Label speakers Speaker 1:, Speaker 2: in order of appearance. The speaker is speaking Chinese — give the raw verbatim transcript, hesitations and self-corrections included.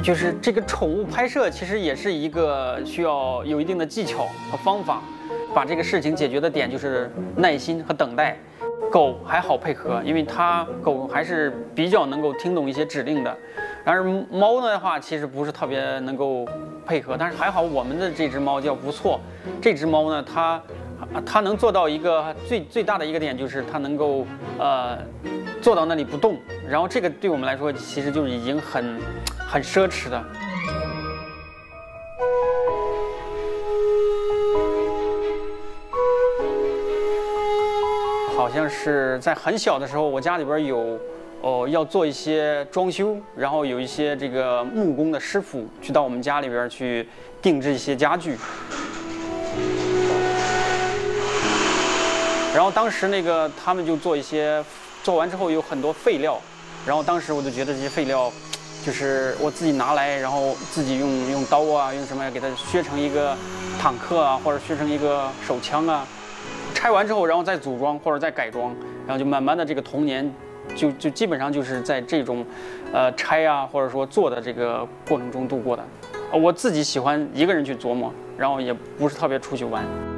Speaker 1: 就是这个宠物拍摄其实也是一个需要有一定的技巧和方法，把这个事情解决的点就是耐心和等待。狗还好配合，因为它狗还是比较能够听懂一些指令的。然而猫的话，其实不是特别能够配合，但是还好我们的这只猫叫不错。这只猫呢，它它能做到一个最最大的一个点，就是它能够呃坐到那里不动。然后这个对我们来说，其实就是已经很很奢侈的。好像是在很小的时候，我家里边有，哦，要做一些装修，然后有一些这个木工的师傅去到我们家里边去定制一些家具。然后当时那个他们就做一些，做完之后有很多废料，然后当时我就觉得这些废料，就是我自己拿来，然后自己用用刀啊，用什么给它削成一个坦克啊，或者削成一个手枪啊。拆完之后，然后再组装或者再改装，然后就慢慢的这个童年就，就就基本上就是在这种，呃拆啊或者说做的这个过程中度过的。我自己喜欢一个人去琢磨，然后也不是特别出去玩。